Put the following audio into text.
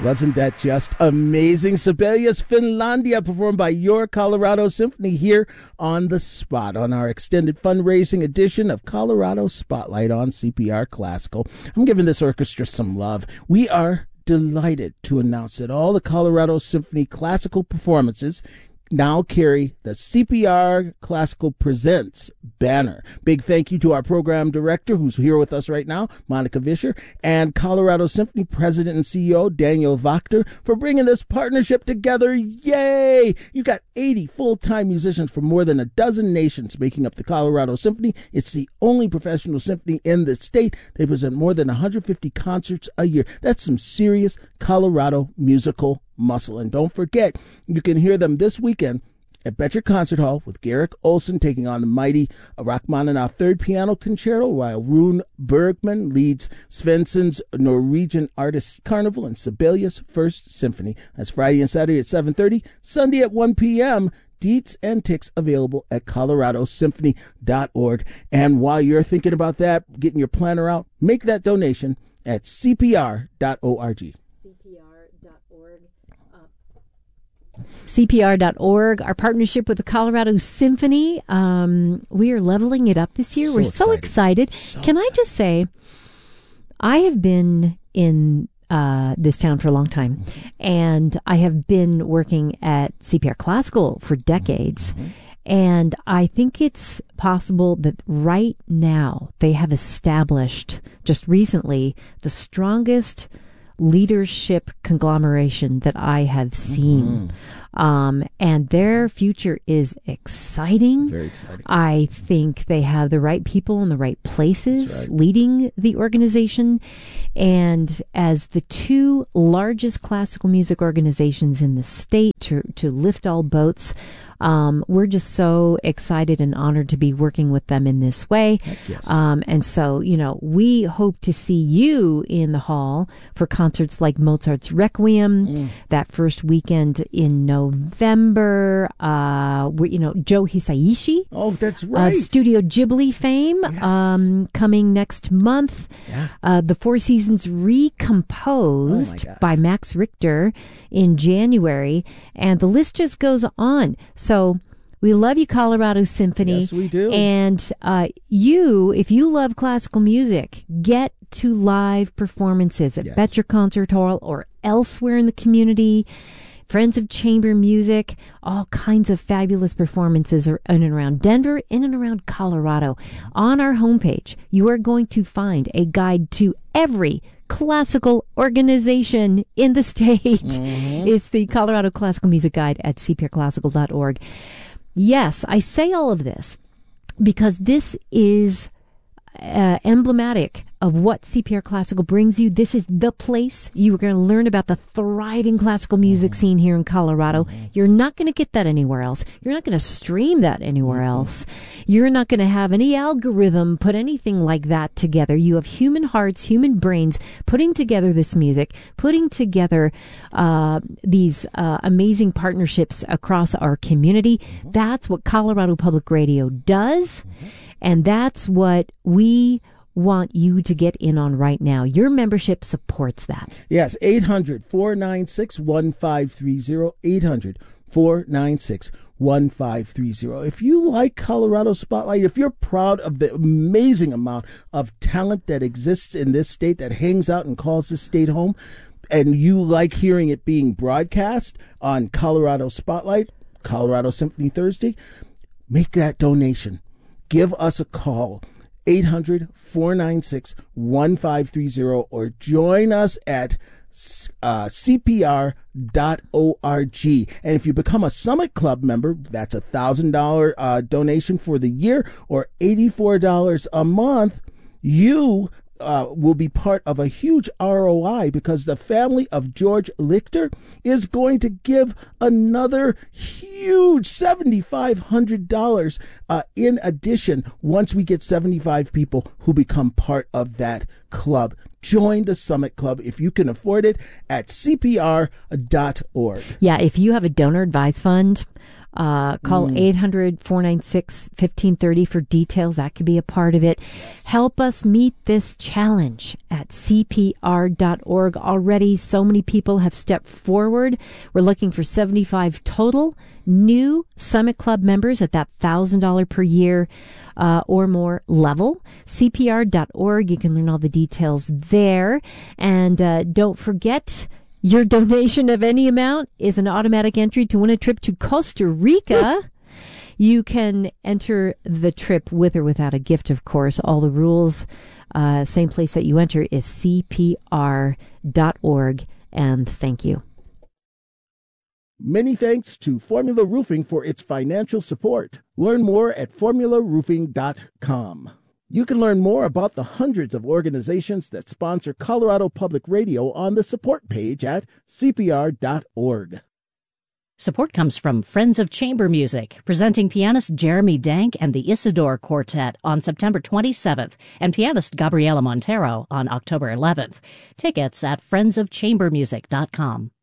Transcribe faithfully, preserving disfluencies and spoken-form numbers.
Wasn't that just amazing? Sibelius Finlandia, performed by Your Colorado Symphony here on the spot on our extended fundraising edition of Colorado Spotlight on C P R Classical. I'm giving this orchestra some love. We are delighted to announce that all the Colorado Symphony classical performances now carry the C P R Classical Presents banner. Big thank you to our program director, who's here with us right now, Monica Vischer, and Colorado Symphony President and C E O, Daniel Wachter, for bringing this partnership together. Yay! You got eighty full-time musicians from more than a dozen nations making up the Colorado Symphony. It's the only professional symphony in the state. They present more than one hundred fifty concerts a year. That's some serious Colorado musical muscle. And don't forget, you can hear them this weekend at Betcher Concert Hall with Garrick Olson taking on the mighty Rachmaninoff Third Piano Concerto, while Rune Bergman leads Svensson's Norwegian Artists Carnival and Sibelius First Symphony. That's Friday and Saturday at seven thirty, Sunday at one p.m. Deets and ticks available at colorado symphony dot org. And while you're thinking about that, getting your planner out, make that donation at c p r dot org. C P R dot org, our partnership with the Colorado Symphony. Um, we are leveling it up this year. So We're so excited. excited. So Can I excited. just say, I have been in uh, this town for a long time, and I have been working at C P R Classical for decades. Mm-hmm. And I think it's possible that right now they have established, just recently, the strongest leadership conglomeration that I have seen. Mm-hmm. Um, and their future is exciting. Very exciting. I think they have the right people in the right places Right. leading the organization. And as the two largest classical music organizations in the state to, to lift all boats, Um, we're just so excited and honored to be working with them in this way. Heck yes. Um, and so, you know, we hope to see you in the hall for concerts like Mozart's Requiem, mm. that first weekend in November. Uh, we, you know, Joe Hisaishi. Oh, that's right. Of Studio Ghibli fame, Yes. um, coming next month. Yeah. Uh, the Four Seasons Recomposed Oh, my God. by Max Richter in January. And the list just goes on. So we love you, Colorado Symphony. Yes, we do. And uh, you, if you love classical music, get to live performances at Yes. Betcher Concert Hall or elsewhere in the community. Friends of Chamber Music, all kinds of fabulous performances are in and around Denver, in and around Colorado. On our homepage, you are going to find a guide to every classical organization in the state. Mm-hmm. It's the Colorado Classical Music Guide at c p r classical dot org. Yes, I say all of this because this is uh, emblematic of what C P R Classical brings you. This is the place you are going to learn about the thriving classical music scene here in Colorado. Mm-hmm. You're not going to get that anywhere else. You're not going to stream that anywhere mm-hmm. else. You're not going to have any algorithm put anything like that together. You have human hearts, human brains putting together this music, putting together uh, these uh, amazing partnerships across our community. Mm-hmm. That's what Colorado Public Radio does. Mm-hmm. And that's what we want you to get in on right now. Your membership supports that. Yes, eight hundred, four nine six, one five three zero, eight hundred, four nine six, one five three zero. If you like Colorado Spotlight, if you're proud of the amazing amount of talent that exists in this state that hangs out and calls this state home, and you like hearing it being broadcast on Colorado Spotlight, Colorado Symphony Thursday, make that donation. Give us a call, eight hundred, four nine six, one five three zero, or join us at uh, c p r dot org. And if you become a Summit Club member, that's a one thousand dollars uh, donation for the year or eighty-four dollars a month. You Uh, will be part of a huge R O I because the family of George Lichter is going to give another huge seven thousand five hundred dollars uh, in addition once we get seventy-five people who become part of that club. Join the Summit Club if you can afford it at c p r dot org. Yeah, if you have a donor advised fund, Uh, call Mm. eight hundred, four nine six, one five three zero for details. That could be a part of it. Yes. Help us meet this challenge at C P R dot org. Already, so many people have stepped forward. We're looking for seventy-five total new Summit Club members at that one thousand dollars per year uh, or more level. C P R dot org. You can learn all the details there. And uh, don't forget, your donation of any amount is an automatic entry to win a trip to Costa Rica. You can enter the trip with or without a gift, of course. All the rules, uh, same place that you enter is C P R dot org. And thank you. Many thanks to Formula Roofing for its financial support. Learn more at formula roofing dot com. You can learn more about the hundreds of organizations that sponsor Colorado Public Radio on the support page at C P R dot org. Support comes from Friends of Chamber Music, presenting pianist Jeremy Dank and the Isidore Quartet on September twenty-seventh and pianist Gabriela Montero on October eleventh. Tickets at friends of chamber music dot com.